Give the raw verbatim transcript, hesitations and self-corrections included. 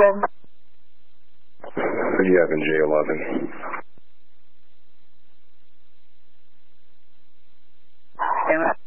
good. Who do you have in J eleven? And